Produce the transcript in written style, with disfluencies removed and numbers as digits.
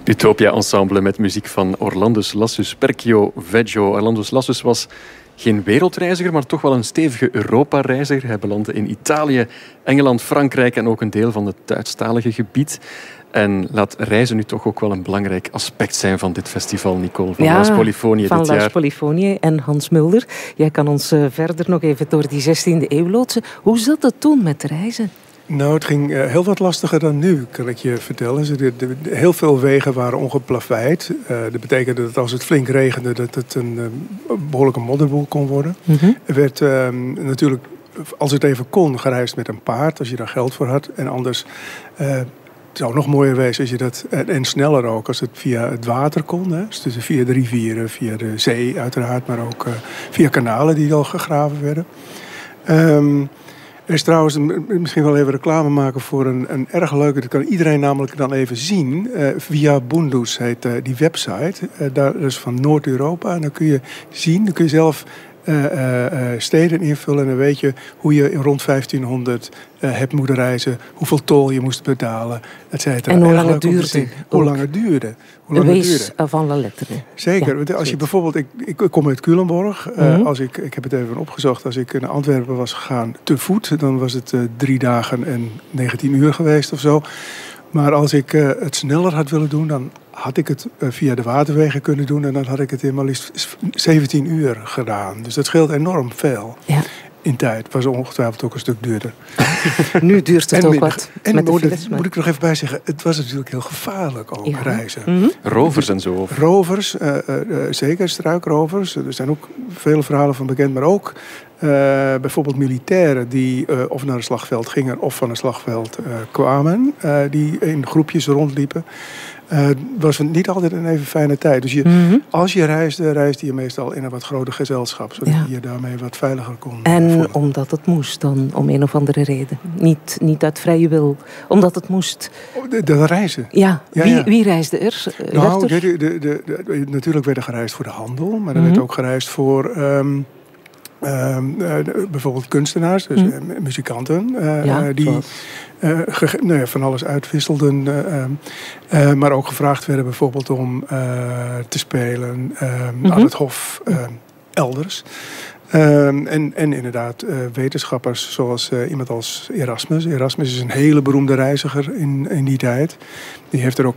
Utopia Ensemble met muziek van Orlandus Lassus, Perchio Veggio. Orlandus Lassus was geen wereldreiziger, maar toch wel een stevige Europa-reiziger. Hij belandde in Italië, Engeland, Frankrijk en ook een deel van het Duitsstalige gebied. En laat reizen nu toch ook wel een belangrijk aspect zijn van dit festival, Nicole, van Lars Polyfonie van dit jaar. Lars Polyfonie en Hans Mulder. Jij kan ons verder nog even door die 16e eeuw loodsen. Hoe zat het toen met reizen? Nou, het ging heel wat lastiger dan nu, kan ik je vertellen. Heel veel wegen waren ongeplaveid. Dat betekende dat als het flink regende, dat het een behoorlijke modderboel kon worden. Mm-hmm. Er werd natuurlijk, als het even kon, gereisd met een paard, als je daar geld voor had. En anders, het zou nog mooier wezen als je dat, en sneller ook, als het via het water kon. Hè? Dus via de rivieren, via de zee uiteraard, maar ook via kanalen die al gegraven werden. Er is trouwens, misschien wel even reclame maken voor een erg leuke, dat kan iedereen namelijk dan even zien. Via Bundus heet die website. Dat is van Noord-Europa. En dan kun je zien, dan kun je zelf steden invullen. En dan weet je hoe je rond 1500 hebt moeten reizen. Hoeveel tol je moest betalen, et cetera. En hoe lang het duurde. Hoe lang het duurde. Wees van la lettre. Zeker. Ja, als je bijvoorbeeld, ik kom uit Culemborg. Ik heb het even opgezocht. Als ik naar Antwerpen was gegaan te voet, dan was het 3 dagen en 19 uur geweest of zo. Maar als ik het sneller had willen doen, dan had ik het via de waterwegen kunnen doen. En dan had ik het in maar liefst 17 uur gedaan. Dus dat scheelt enorm veel. Ja. In tijd. Het was ongetwijfeld ook een stuk duurder. Nu duurt het ook wat. En met moet ik nog even bij zeggen, het was natuurlijk heel gevaarlijk ook reizen. Mm-hmm. Rovers en zo. Rovers, zeker struikrovers. Er zijn ook vele verhalen van bekend. Maar ook bijvoorbeeld militairen die of naar een slagveld gingen of van een slagveld kwamen. Die in groepjes rondliepen. Was niet altijd een even fijne tijd. Dus als je reisde je meestal in een wat groter gezelschap. Zodat je daarmee wat veiliger kon voelen. Omdat het moest dan, om een of andere reden. Niet uit vrije wil, omdat het moest. De reizen? Ja. Wie reisde er? Natuurlijk werd er gereisd voor de handel. Maar er werd ook gereisd voor bijvoorbeeld kunstenaars. Dus muzikanten. Die van alles uitwisselden. Maar ook gevraagd werden bijvoorbeeld om te spelen aan het hof elders. En inderdaad wetenschappers zoals iemand als Erasmus. Erasmus is een hele beroemde reiziger in die tijd. Die heeft er ook